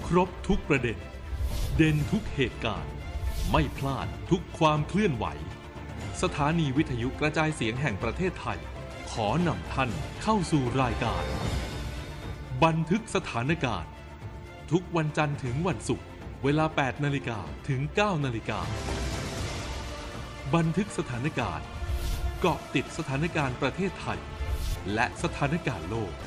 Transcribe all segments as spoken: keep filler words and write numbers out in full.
ครบทุกประเด็นเด่นทุกเหตุการณ์ไม่พลาดทุกความเคลื่อนไหวสถานีวิทยุกระจายเสียงแห่งประเทศไทยขอนำท่านเข้าสู่รายการบันทึกสถานการณ์ทุกวันจันทร์ถึงวันศุกร์เวลา แปดนาฬิกา ถึง เก้านาฬิกา บันทึกสถานการณ์เกาะติดสถานการณ์ประเทศไทยและสถานการณ์โลก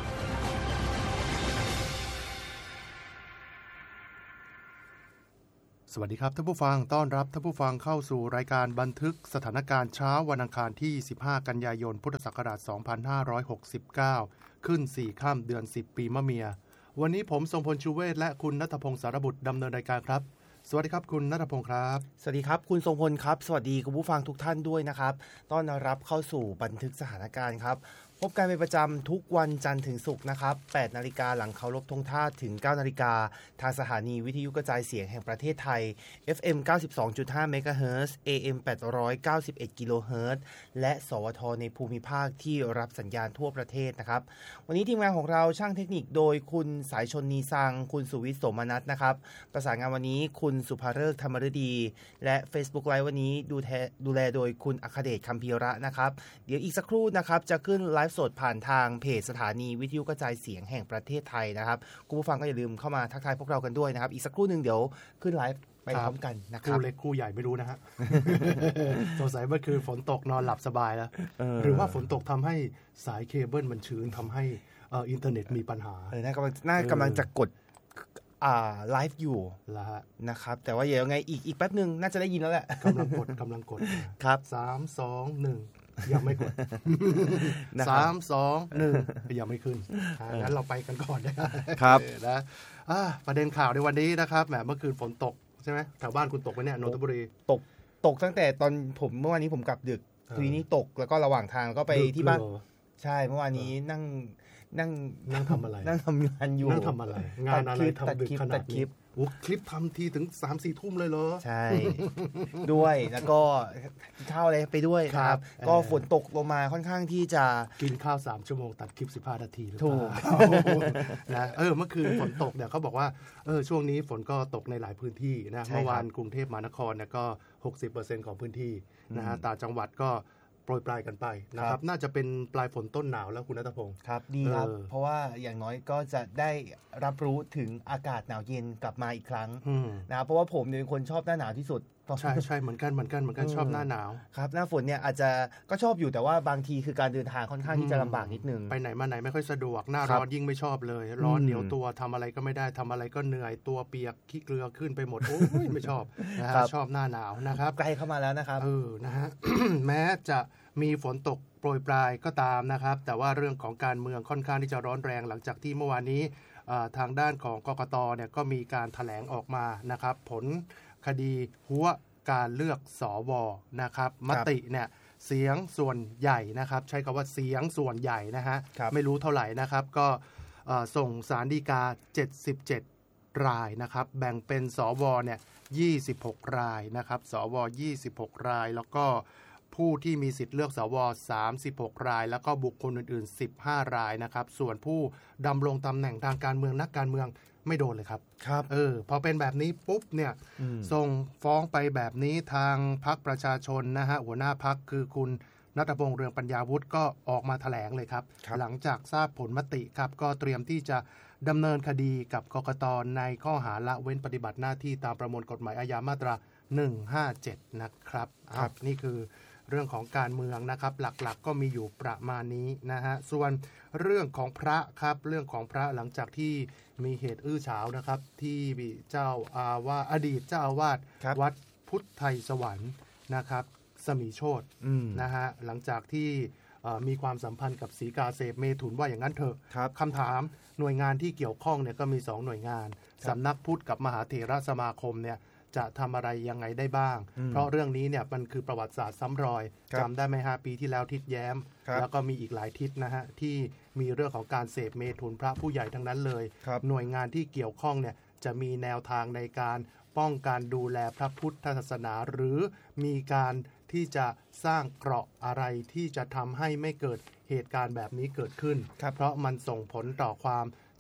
สวัสดีครับท่านผู้ฟังต้อนรับท่านผู้ฟังเข้าสู่รายการบันทึกสถานการณ์เช้าวันอังคารที่สิบห้ากันยายนพุทธศักราชสองพันห้าร้อยหกสิบเก้าขึ้นสี่ค่ำเดือนสิบปีมะเมียวันนี้ผมทรงพลชูเวศและคุณณัฐพงศ์สารบุตรดำเนินรายการครับสวัสดีครับคุณณัฐพงศ์ครับสวัสดีครับคุณทรงพลครับสวัสดีคุณผู้ฟังทุกท่านด้วยนะครับต้อนรับเข้าสู่บันทึกสถานการณ์ครับพบกันเป็นประจำทุกวันจันทร์ถึงศุกร์นะครับแปดนาฬิกาหลังเคารพธงชาติถึงเก้านาฬิกาทางสถานีวิทยุกระจายเสียงแห่งประเทศไทย เอฟ เอ็ม เก้าสิบสองจุดห้า เมกะเฮิรตซ์ เอ เอ็ม แปดร้อยเก้าสิบเอ็ด กิโลเฮิรตซ์และสวทในภูมิภาคที่รับสัญญาณทั่วประเทศนะครับวันนี้ทีมงานของเราช่างเทคนิคโดยคุณสายชนนีซังคุณสุวิทย์โสมนัสนะครับประสานงานวันนี้คุณสุภาฤกษ์ธรรมฤดีและ Facebook Live วันนี้ดูแลดูแลโดยคุณอัคเดชคัมภีระนะครับเดี๋ยวอีกสักครู่นะครับจะขึ้นไลฟ์สดผ่านทางเพจสถานีวิทยุกระจายเสียงแห่งประเทศไทยนะครับคุณผู้ฟังก็อย่าลืมเข้ามาทักทายพวกเรากันด้วยนะครับอีกสักครู่นึงเดี๋ยวขึ้นไลฟ์ไปพร้อมกันนะครับคู่เล็กคู่ใหญ่ไม่รู้นะฮะ สงสัยเมื่อคืนฝนตกนอนหลับสบายแล้วหรือว่าฝนตกทำให้สายเคเบิลมันชื้นทำให้อินเทอร์เน็ตมีปัญหาเออน่ากำลังน่ากำลังจะกดอ่าไลฟ์อยู่แล้วฮะนะครับแต่ว่าเดี๋ยวไงอีกอีกแป๊บนึงน่าจะได้ยินแล้วแหละกำลังกดกำลังกดครับสาม สอง หนึ่งยังไม่กด สาม สอง หนึ่งยังไม่ขึ้นงั้นเราไปกันก่อนนะครับนะประเด็นข่าวในวันนี้นะครับแหมเมื่อคืนฝนตกใช่ไหมแถวบ้านคุณตกไหมเนี่ยนนทบุรีตกตกตั้งแต่ตอนผมเมื่อวานนี้ผมกลับดึกทีนี้ตกแล้วก็ระหว่างทางก็ไปที่บ้านใช่เมื่อวานนี้นั่งนั่งนั่งทำอะไรนั่งทำงานอยู่นั่งทำอะไรงานอะไรทำดึกขนาดนี้โอ้คลิปทำทีถึง สามสี่ ทุ่มเลยเหรอใช่ด้วยแล้วก็ข้าวอะไรไปด้วยครับก็ฝนตกลงมาค่อนข้างที่จะกินข้าวสามชั่วโมงตัดคลิปสิบห้านาทีถูกนะเออเมื่อคืนฝนตกเนี่ยเขาบอกว่าเออช่วงนี้ฝนก็ตกในหลายพื้นที่นะเมื่อวานกรุงเทพมหานครเนี่ยก็ หกสิบเปอร์เซ็นต์ ของพื้นที่นะฮะต่างจังหวัดก็โปรยปลายกันไปนะครับน่าจะเป็นปลายฝนต้นหนาวแล้วคุณณัฐพงศ์ครับดีครับเพราะว่าอย่างน้อยก็จะได้รับรู้ถึงอากาศหนาวเย็นกลับมาอีกครั้งนะครับเพราะว่าผมเนี่ยเป็นคนชอบหน้าหนาวที่สุดใช่ใช่เหมือนกันเหมือนกันเหมือนกันชอบหน้าหนาวครับหน้าฝนเนี่ยอาจจะก็ชอบอยู่แต่ว่าบางทีคือการเดินทางค่อนข้างที่จะลำบากนิดนึงไปไหนมาไหนไม่ค่อยสะดวกหน้าร้อนยิ่งไม่ชอบเลยร้อนเหนียวตัวทำอะไรก็ไม่ได้ทำอะไรก็เหนื่อยตัวเปียกขี้เกลือขึ้นไปหมดโอ้ยไม่ชอบนะชอบหน้าหนาวนะครับใกล้เข้ามาแล้วนะครับเออนะฮะ แม้จะมีฝนตกโปรยปลายก็ตามนะครับแต่ว่าเรื่องของการเมืองค่อนข้างที่จะร้อนแรงหลังจากที่เมื่อวานนี้ทางด้านของกกต.เนี่ยก็มีการแถลงออกมานะครับผลคดีหัวการเลือกสวนะครับมติเนี่ยเสียงส่วนใหญ่นะครับใช้คำว่าเสียงส่วนใหญ่นะฮะไม่รู้เท่าไหร่นะครับก็ส่งศาลฎีกาเจ็ดสิบเจ็ดรายนะครับแบ่งเป็นสวเนี่ยยี่สิบหกรายนะครับสวยี่สิบหกรายแล้วก็ผู้ที่มีสิทธิ์เลือกสวสามสิบหกรายแล้วก็บุคคลอื่นๆสิบห้ารายนะครับส่วนผู้ดำรงตำแหน่งทางการเมืองนักการเมืองไม่โดนเลยครับครับเออพอเป็นแบบนี้ปุ๊บเนี่ยส่งฟ้องไปแบบนี้ทางพรรคประชาชนนะฮะหัวหน้าพรรคคือคุณณัฐพงษ์เรืองปัญญาวุฒิก็ออกมาแถลงเลยครับหลังจากทราบผลมติครับก็เตรียมที่จะดำเนินคดีกับกกต.ในข้อหาละเว้นปฏิบัติหน้าที่ตามประมวลกฎหมายอาญามาตราหนึ่งห้าเจ็ดนะครับครับนี่คือเรื่องของการเมืองนะครับหลักๆ ก, ก็มีอยู่ประมาณนี้นะฮะส่วนเรื่องของพระครับเรื่องของพระหลังจากที่มีเหตุอื้อฉาวนะครับที่เจ้าอาวาสอดีตเจ้าอาวาสวัดพุทธไทยสวรรค์นะครับสมีโชตินะฮะหลังจากที่มีความสัมพันธ์กับศรีกาเสพเมถุนว่าอย่างนั้นเถอะคำถามหน่วยงานที่เกี่ยวข้องเนี่ยก็มีสองหน่วยงานสำนักพุทธกับมหาเถรสมาคมเนี่ยจะทำอะไรยังไงได้บ้างเพราะเรื่องนี้เนี่ยมันคือประวัติศาสตร์ซ้ำรอยจำได้ไหมฮะปีที่แล้วทิศแย้มแล้วก็มีอีกหลายทิศนะฮะที่มีเรื่องของการเสพเมถุนพระผู้ใหญ่ทั้งนั้นเลยหน่วยงานที่เกี่ยวข้องเนี่ยจะมีแนวทางในการป้องกันดูแลพระพุทธศาสนาหรือมีการที่จะสร้างเกราะอะไรที่จะทำให้ไม่เกิดเหตุการณ์แบบนี้เกิดขึ้นเพราะมันส่งผลต่อความ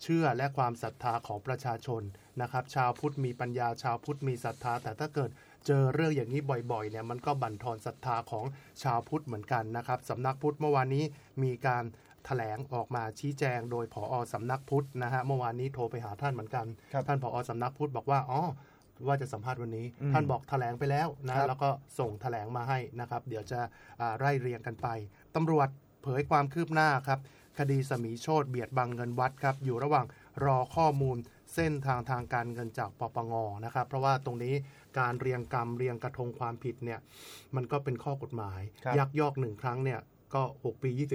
เชื่อและความศรัทธาของประชาชนนะครับชาวพุทธมีปัญญาชาวพุทธมีศรัทธาแต่ถ้าเกิดเจอเรื่องอย่างนี้บ่อยๆเนี่ยมันก็บั่นทอนศรัทธาของชาวพุทธเหมือนกันนะครับสำนักพุทธเมื่อวานนี้มีการแถลงออกมาชี้แจงโดยผอ.สำนักพุทธนะฮะเมื่อวานนี้โทรไปหาท่านเหมือนกันท่านผอ.สำนักพุทธบอกว่าอ๋อว่าจะสัมภาษณ์วันนี้ท่านบอกแถลงไปแล้วนะแล้วก็ส่งแถลงมาให้นะครับเดี๋ยวจะไล่เรียงกันไปตำรวจเผยความคืบหน้าครับคดีสมีโชติเบียดบังเงินวัดครับอยู่ระหว่างรอข้อมูลเส้นทางทางการเงินจากปปงนะครับเพราะว่าตรงนี้การเรียงกรรมเรียงกระทงความผิดเนี่ยมันก็เป็นข้อกฎหมายยักยอกหนึ่งครั้งเนี่ยก็หกปียี่สิบ